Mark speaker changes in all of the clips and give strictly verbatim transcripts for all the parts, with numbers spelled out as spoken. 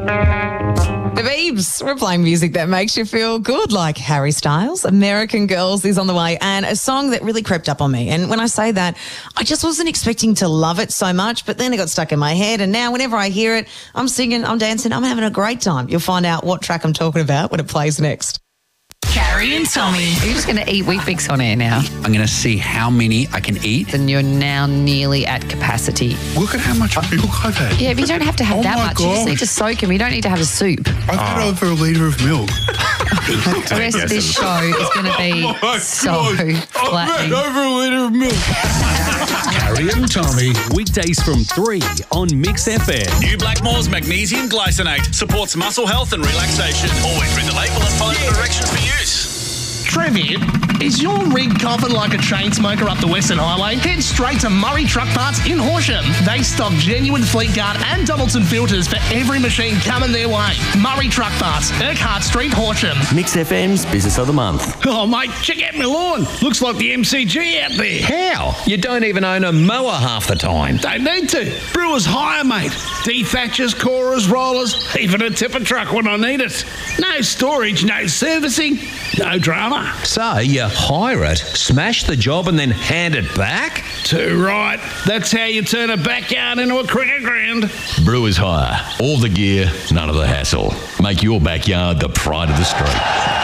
Speaker 1: The Biebs, we're playing music that makes you feel good, like Harry Styles. American Girls is on the way, and a song that really crept up on me. And when I say that, I just wasn't expecting to love it so much, but then it got stuck in my head, and now whenever I hear it, I'm singing, I'm dancing, I'm having a great time. You'll find out what track I'm talking about when it plays next.
Speaker 2: Carrie and Tommy.
Speaker 3: Are you just going to eat Weet-Bix on air now?
Speaker 4: I'm going to see how many I can eat.
Speaker 3: Then you're now nearly at capacity.
Speaker 5: Look at how much milk I've had.
Speaker 3: Yeah, but you don't have to have
Speaker 5: Oh
Speaker 3: that
Speaker 5: my
Speaker 3: much. You just
Speaker 5: gosh.
Speaker 3: need to soak them. You don't need to have a soup.
Speaker 5: I've had over a litre of milk.
Speaker 3: The rest of this show is going to be
Speaker 5: Oh my
Speaker 3: so
Speaker 5: God. I've had
Speaker 3: flattening.
Speaker 5: over a litre of milk.
Speaker 6: Carrie and Tommy, weekdays from three on Mix F M.
Speaker 7: New Blackmore's Magnesium Glycinate supports muscle health and relaxation. Always read the label and follow the directions for use.
Speaker 8: Trivia, is your rig coughing like a chain smoker up the Western Highway? Head straight to Murray Truck Parts in Horsham. They stock genuine Fleetguard and Doubleton filters for every machine coming their way. Murray Truck Parts, Urquhart Street, Horsham.
Speaker 9: Mix F M's Business of the Month.
Speaker 10: Oh, mate, check out my lawn. Looks like the M C G out there.
Speaker 11: How? You don't even own a mower half the time.
Speaker 10: Don't need to. Brewers hire, mate. Dethatchers, corers, rollers, even a tipper truck when I need it. No storage, no servicing, no drama.
Speaker 11: So you hire it, smash the job and then hand it back?
Speaker 10: Too right. That's how you turn a backyard into a cricket ground.
Speaker 12: Brewers Hire. All the gear, none of the hassle. Make your backyard the pride of the street.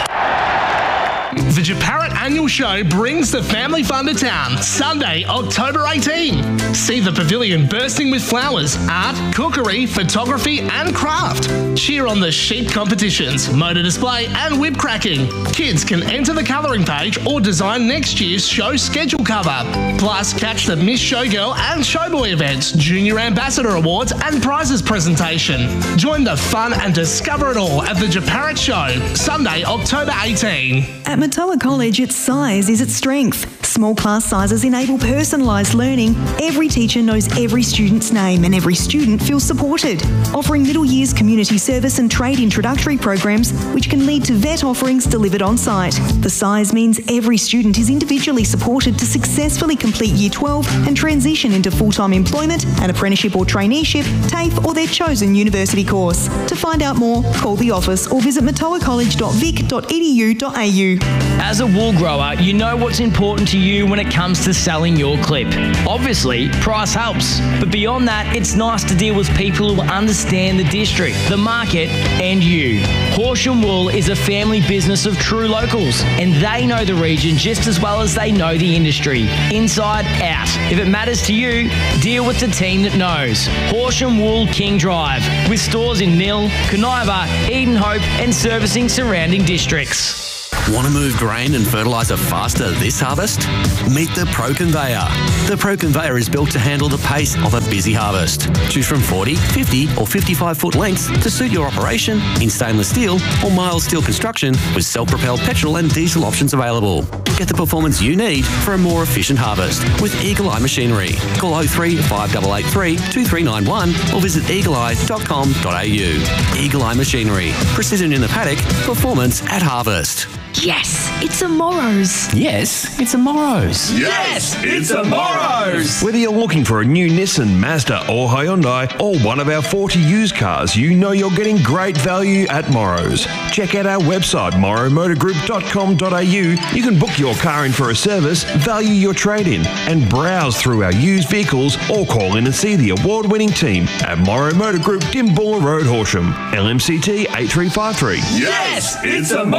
Speaker 8: The Japarrit Annual Show brings the family fun to town, Sunday, October eighteenth. See the pavilion bursting with flowers, art, cookery, photography and craft. Cheer on the sheep competitions, motor display and whip cracking. Kids can enter the colouring page or design next year's show schedule cover. Plus, catch the Miss Showgirl and Showboy events, Junior Ambassador Awards and prizes presentation. Join the fun and discover it all at the Japarrit Show, Sunday, October eighteenth.
Speaker 13: At Matoa College, its size is its strength. Small class sizes enable personalised learning. Every teacher knows every student's name and every student feels supported. Offering middle years community service and trade introductory programs, which can lead to vet offerings delivered on site. The size means every student is individually supported to successfully complete Year twelve and transition into full-time employment, an apprenticeship or traineeship, TAFE or their chosen university course. To find out more, call the office or visit matoa college dot vic dot e d u dot a u.
Speaker 14: As a wool grower, you know what's important to you when it comes to selling your clip. Obviously, price helps, but beyond that, it's nice to deal with people who understand the district, the market, and you. Horsham Wool is a family business of true locals, and they know the region just as well as they know the industry, inside out. If it matters to you, deal with the team that knows. Horsham Wool King Drive, with stores in Mill, Coniva, Eden Hope, and servicing surrounding districts.
Speaker 9: Want to move grain and fertiliser faster this harvest? Meet the Pro Conveyor. The Pro Conveyor is built to handle the pace of a busy harvest. Choose from forty, fifty or fifty-five foot lengths to suit your operation in stainless steel or mild steel construction with self-propelled petrol and diesel options available. Get the performance you need for a more efficient harvest with Eagle Eye Machinery. Call oh three, five eight eight three, two three nine one or visit eagle eye dot com dot a u. Eagle Eye Machinery. Precision in the paddock, performance at harvest.
Speaker 3: Yes, it's a Morrow's.
Speaker 9: Yes, it's a Morrow's.
Speaker 12: Yes, it's a Morrow's. Whether you're looking for a new Nissan, Mazda or Hyundai or one of our forty used cars, you know you're getting great value at Morrow's. Check out our website, morrow motor group dot com dot a u. You can book your car in for a service, value your trade-in and browse through our used vehicles or call in and see the award-winning team at Morrow Motor Group, Dimbulla Road, Horsham. L M C T eight three five three.
Speaker 7: Yes, it's a